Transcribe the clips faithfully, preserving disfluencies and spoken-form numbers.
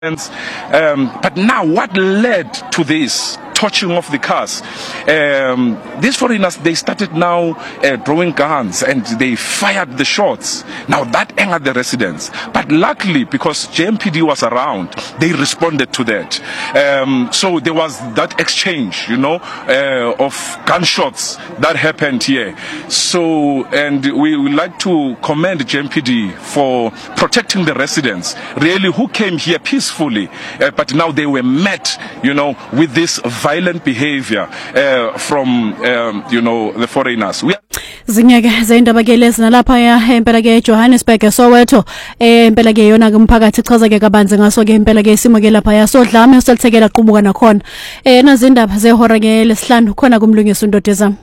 Um, but now what led to this torching of the cars? Um, these foreigners, they started now uh, drawing guns and they fired the shots. Now that angered the residents. But luckily, because J M P D was around, they responded to that. Um, so there was that exchange, you know, uh, of gunshots that happened here. So, and we would like to commend J M P D for protecting the residents, really, who came here peacefully, uh, but now they were met, you know, with this violent behavior uh, from, um, you know, the foreigners. We Zinyeke zendaba ke lesina lapha ya impela ke Johannesburg Soweto eh impela ke yona ke umphakathi chaza ke kabanzi ngaso ke impela ke isimo ke lapha ya Sodlame solithekela qubuka nakhona eh nazindaba zehora ke lesihlanu khona kumlungisa uNdodeza.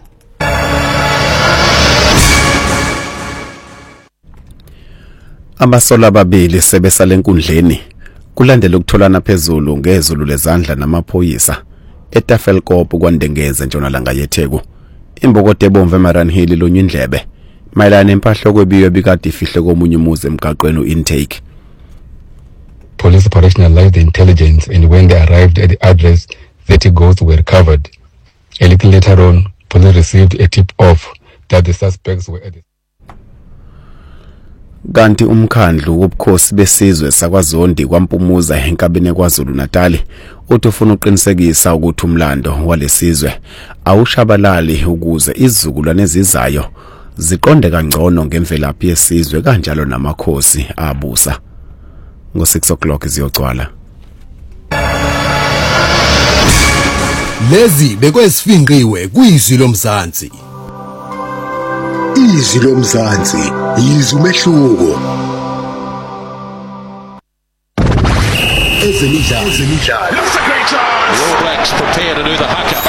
Abasola ababili sebesale enkundleni kulandela ukutholana phezulu ngezulu lezandla namaphoyisa eTafelkop kwaNdengeze ntshonalanga yeTheku. Imbokodo ebomvu eMaranhill lonyindlebe mayelana nempahla kwebiyo bikade ifihle komunye umuzi emgaqweni uIntake. Police operationalized the intelligence, and when they arrived at the address, thirty goats were recovered. A little later on, police received a tip-off that the suspects were at the Kanti umkhandlu wobukhosi besizwe sakwaZondi kwaMpumuza enkabeni kwaZulu Natal uthi ufuna uqinisekisa ukuthi umlando walesizwe awushabalali ukuze izizukulwane ezizayo ziqonde kangcono ngemvelaphi yesizwe kanjalo namakhosi abusa. Ngo six o'clock iziyocwala. Lezi bekwesifinqiwe kuyizwi lomzansi. Izwi lomzansi yizwi umehluko. Ezemidlalo ezemidlalo. That's a great chance. All Blacks prepare to do the haka.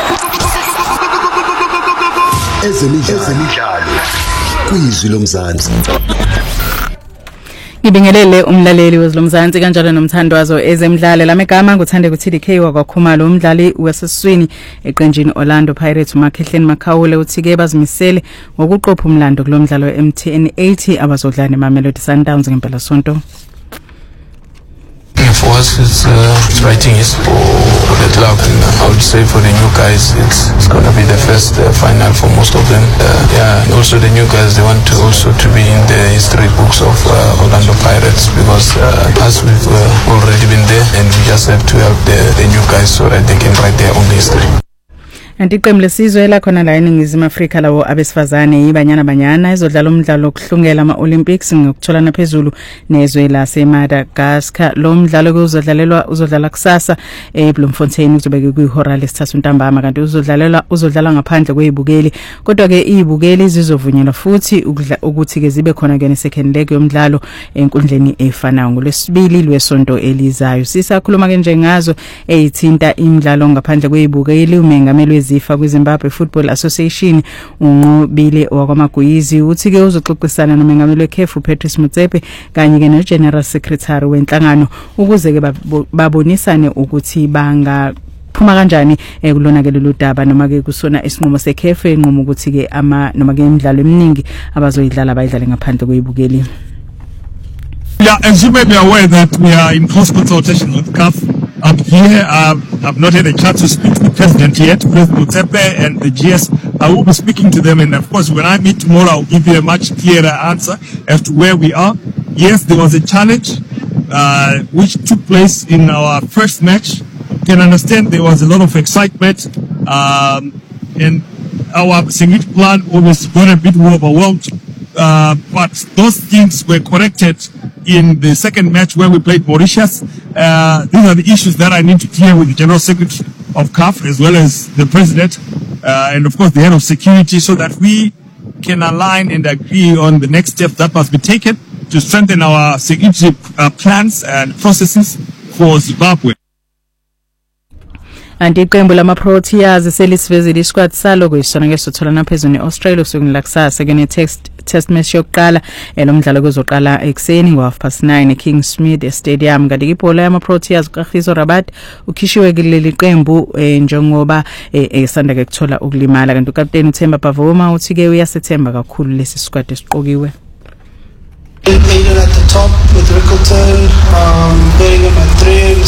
Ezemidlalo ezemidlalo kuyizwi lomzansi. Ngibingelele umlaleli wezilomzansi kanjalo nomthandwazo ezemidlalo lamegama nguthande ukuthi D K wakwakhumalo umdlali waseswini eqenjini Orlando Pirates uMakhehleni Makhawule uthike bazimisele ngokuqopha umlando kulomdlalo we-M T N eighty abazodlana eMamelodi Sundowns ngempela sonto. For us, it's, uh, it's writing history for the club. And I would say for the new guys, it's, it's going to be the first uh, final for most of them. Uh, yeah, and also the new guys, they want to also to be in the history books of uh, Orlando Pirates because uh, as we've uh, already been there, and we just have to help the, the new guys so that they can write their own history. Antiqembu lesizwe la khona la eNingizimu Afrika lawo abesifazane ibanyana banyana izodlala umdlalo okuhlungela ama-Olympics ngokutholana phezulu nezwe laseMadagascar. Lo mdlalo uzodlalelwa uzodlala kusasa eBloemfontein uzobeke kwihora lesithathu ntambama kanti uzodlalelwa uzodlala ngaphandle kwezibukeli kodwa ke izibukeli zizovunyelwa futhi ukuthi ke zibe khona ke ne-second leg yomdlalo enkundleni efanayo ngolwesibili lwesonto elizayo. Sisakhuluma ke nje ngazo ezithinta imidlalo ngaphandle kwezibukeli umengameli zifa kwiZimbabwe Football Association unqobile wakwamaGuyizi uthi ke uzoxoxisana nomengameli weC A F uPatrice Motsepe kanye ke noGeneral Secretary wenhlangano ukuze ke babonisane ukuthi banga phuma kanjani ekulona ke lolu daba noma ke kusona isinqumo seC A F enqoma ukuthi ke ama noma ke imidlalo eminingi abazoyidlala bayidlale ngaphandle kwezibukeli. Yeah, as you may be aware that we are in close consultation with C A F. I'm here. Um, I've not had a chance to speak to the president yet, President Motsepe and the G S. I will be speaking to them, and of course, when I meet tomorrow, I'll give you a much clearer answer as to where we are. Yes, there was a challenge uh, which took place in our first match. You can understand there was a lot of excitement, um, and our Singit plan was got a bit more overwhelmed. Uh, but those things were corrected in the second match where we played Mauritius. Uh, these are the issues that I need to clear with the General Secretary of C A F as well as the President uh, and of course the Head of Security so that we can align and agree on the next steps that must be taken to strengthen our security uh, plans and processes for Zimbabwe. Anti iqembu lama-Proteas selisivezile isquad salo kuyisona ke sotholana phezulu neAustralia usukwini lakusasa ke ne-test test match yokuqala elomdlalo kuzoqala ekseni ngo half past nine eKingsmead Stadium. Kanti ibhola yama-Proteas uKagiso Rabat ukhishiwe kuleli qembu njengoba esanda ke kuthola ukulimala kanti ukapteni uThemba Bavuma uthi ke uyasethemba kakhulu lesi squad esiqokiwe. Aiden at the top with Rickleton, um, Bellingham at three,